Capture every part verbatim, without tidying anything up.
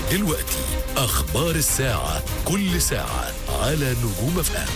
دلوقتي أخبار الساعة، كل ساعة على نجوم اف ام.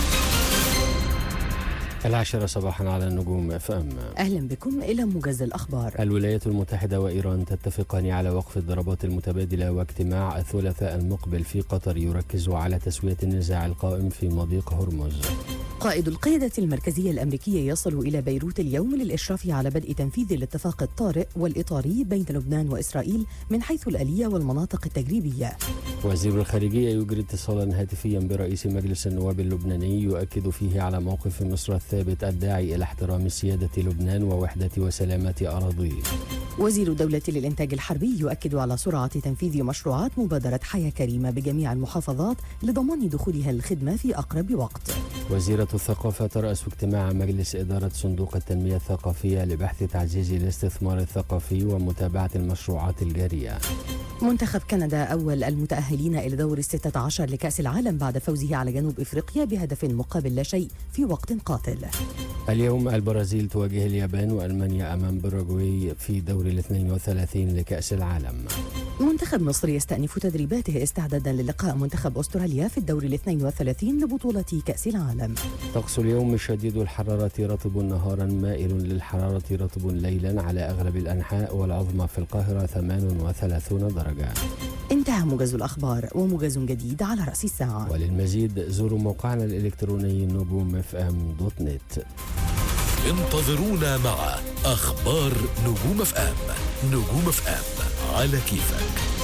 العاشرة صباحا على النجوم اف ام. أهلا بكم إلى موجز الأخبار. الولايات المتحدة وإيران تتفقان على وقف الضربات المتبادلة، واجتماع الثلاثاء المقبل في قطر يركز على تسوية النزاع القائم في مضيق هرمز. قائد القيادة المركزية الأمريكية يصل إلى بيروت اليوم للإشراف على بدء تنفيذ الاتفاق الطارئ والإطاري بين لبنان وإسرائيل من حيث الآلية والمناطق التجريبية. وزير الخارجية يجري اتصالا هاتفيا برئيس مجلس النواب اللبناني يؤكد فيه على موقف مصر الثابت الداعي إلى احترام سيادة لبنان ووحدة وسلامة أراضيه. وزير الدولة للإنتاج الحربي يؤكد على سرعة تنفيذ مشروعات مبادرة حياة كريمة بجميع المحافظات لضمان دخولها الخدمة في أقرب وقت. وزيرة الثقافة ترأس اجتماع مجلس إدارة صندوق التنمية الثقافية لبحث تعزيز الاستثمار الثقافي ومتابعة المشروعات الجارية. منتخب كندا أول المتأهلين إلى دور الستة عشر لكأس العالم بعد فوزه على جنوب إفريقيا بهدف مقابل لا شيء في وقت قاتل. اليوم البرازيل تواجه اليابان، وألمانيا أمام باراغواي في دور الاثنين وثلاثين لكأس العالم. منتخب مصر يستأنف تدريباته استعدادا للقاء منتخب أستراليا في الدور الاثنين وثلاثين لبطولة كأس العالم. طقس اليوم شديد الحرارة رطب نهارا، مائل للحرارة رطب ليلا على أغلب الأنحاء، والعظمى في القاهرة ثمان وثلاثين درجة. انتهى موجز الأخبار، وموجز جديد على رأس الساعة. وللمزيد زوروا موقعنا الإلكتروني نجوم اف ام دوت نت. انتظرونا مع أخبار نجوم اف ام. نجوم اف ام على كيفك.